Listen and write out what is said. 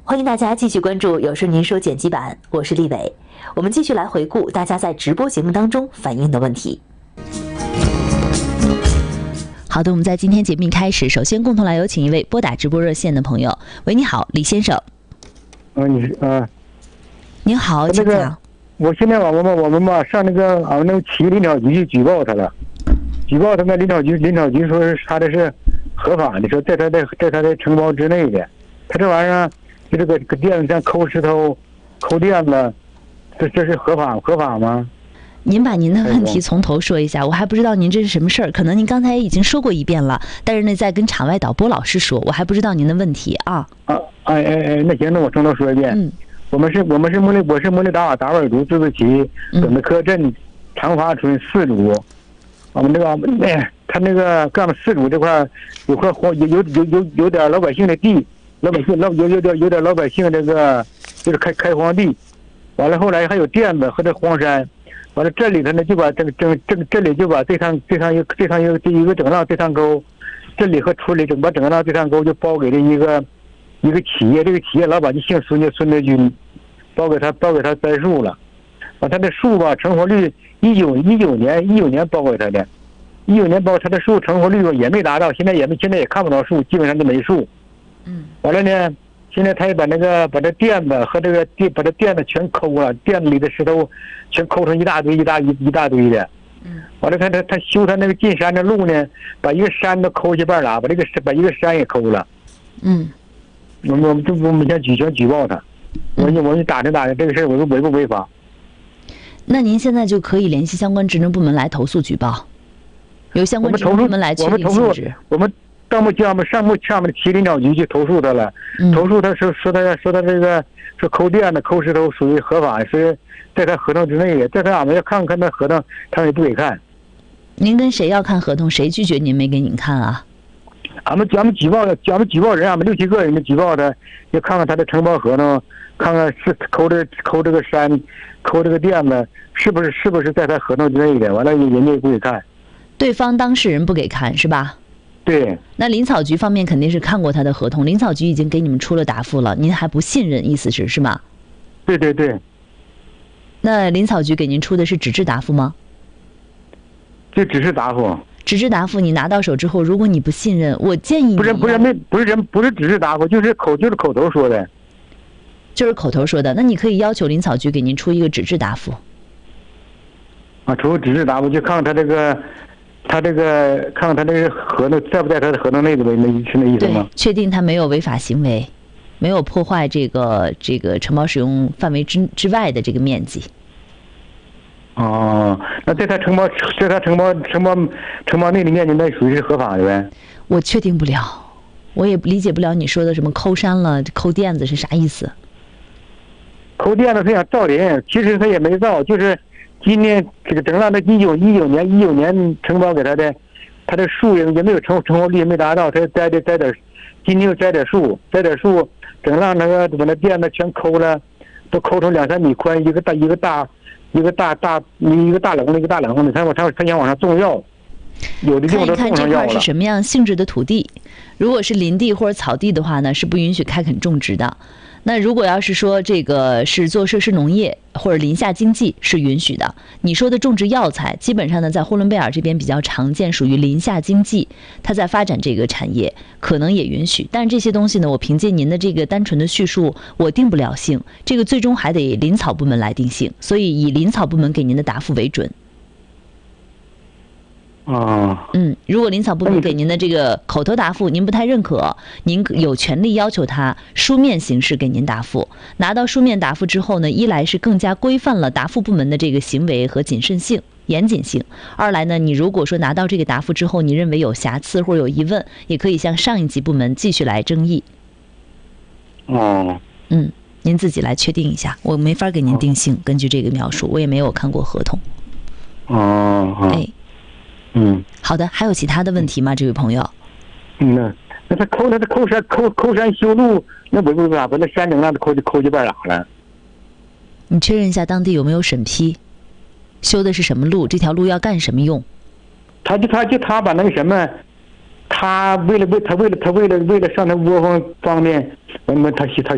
欢迎大家继续关注有事您说剪辑版，我是立伟。我们继续来回顾大家在直播节目当中反映的问题。好的，我们在今天节目开始，首先共同来有请一位拨打直播热线的朋友。喂，你好，李先生。您好，请讲。 我现在我们吧上那个俺们那个企业林场局去举报他了，举报他那林场局说是他这是合法的，说在他的承包之内的，他这玩意儿就这个垫子上抠石头、抠垫子，这是合法吗？ 您把您的问题从头说一下，我还不知道您这是什么事儿，可能您刚才已经说过一遍了，但是呢，再跟场外导播老师说，我还不知道您的问题啊。 那行，那我从头说一遍。我是茉莉达瓦达尔族自治区本子科镇长发村四组，我们他那个干部四组这块有块有点老百姓的地，有点老百姓这个就是开荒地，完了后来还有垫子和这荒山，完了这里头呢就把这里就把这趟一个整浪这趟沟，这里和村里整个浪这趟沟就包给了一个企业，这个企业老板就姓孙，叫孙德军，包给他栽树了，他的树吧成活率19年包给他的，19年包他的树成活率也没达到，现在也看不到树，基本上都没树。完了呢，现在他也把这垫子和把这垫子全抠了，垫子里的石头全抠成一大堆的。完了他修他那个进山的路呢，把一个山都抠去半拉，把一个山也抠了。我们想举报他，我就打听这个事儿违不违法？ 那您现在就可以联系相关职能部门来投诉举报，由相关职能部门来确定性质。 我们到目前上面的麒麟沼局去投诉他了，投诉他说他这个说抠垫子抠石头属于合法，是在他合同之内的，在他俺们要看那合同，他们也不给看。 您跟谁要看合同？谁拒绝您没给您看啊？ 俺们举报人，俺们6、7个人的举报他，要看看他的承包合同，看看是抠这个山，抠这个垫子是不是在他合同之内的，完了人家也不给看。 对方当事人不给看是吧？ 对。 那林草局方面肯定是看过他的合同，林草局已经给你们出了答复了，您还不信任，意思是吗？ 对。 那林草局给您出的是纸质答复吗？ 就只是答复。 纸质答复你拿到手之后，如果你不信任，我建议你不是纸质答复，就是口头说的。 就是口头说的，那你可以要求林草局给您出一个纸质答复。 出纸质答复就看看他这个看看他这个合同在不在他的合同内的，是那意思吗？ 对，确定他没有违法行为，没有破坏这个承包使用范围之外的这个面积。 那在他承包内的面积，那属于是合法的呗？ 我确定不了，我也理解不了你说的什么抠山了、抠垫子是啥意思？ 抠垫子他想造林，其实他也没造，就是今年这个整浪的19年承包给他的，他的树也没有成活率也没达到，他栽点，今天又栽点树，整浪那个把那垫子全抠了，都抠成2、3米宽，一个大笼的，他想往上种药，有的地方都种上药了。看一看这块是什么样性质的土地，如果是林地或者草地的话呢，是不允许开垦种植的。那如果要是说这个是做设施农业或者林下经济是允许的。你说的种植药材，基本上呢在呼伦贝尔这边比较常见，属于林下经济，它在发展这个产业可能也允许。但是这些东西呢，我凭借您的这个单纯的叙述，我定不了性，这个最终还得林草部门来定性，所以以林草部门给您的答复为准。如果林草部门给您的这个口头答复您不太认可，您有权利要求他书面形式给您答复。拿到书面答复之后呢，一来是更加规范了答复部门的这个行为和谨慎性、严谨性；二来呢，你如果说拿到这个答复之后，你认为有瑕疵或者有疑问，也可以向上一级部门继续来争议。您自己来确定一下，我没法给您定性。根据这个描述，我也没有看过合同。好的，还有其他的问题吗，这位朋友？ 那他抠山修路，那违不违法？把那山整那抠去半拉了。 你确认一下当地有没有审批，修的是什么路，这条路要干什么用？ 他把那个什么，他为了上他窝方便，他